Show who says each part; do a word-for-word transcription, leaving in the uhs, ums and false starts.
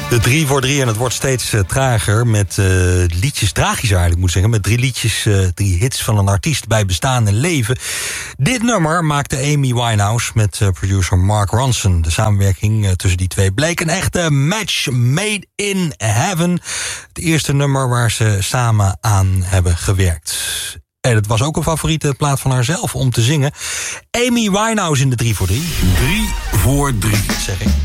Speaker 1: De drie voor drie en het wordt steeds uh, trager met uh, liedjes, tragischer eigenlijk moet ik zeggen, met drie liedjes, uh, drie hits van een artiest bij bestaande leven. Dit nummer maakte Amy Winehouse met uh, producer Mark Ronson. De samenwerking uh, tussen die twee bleek een echte match made in heaven. Het eerste nummer waar ze samen aan hebben gewerkt. En het was ook een favoriete plaat van haarzelf om te zingen. Amy Winehouse in de drie voor drie.
Speaker 2: drie voor drie.
Speaker 1: Zeg ik.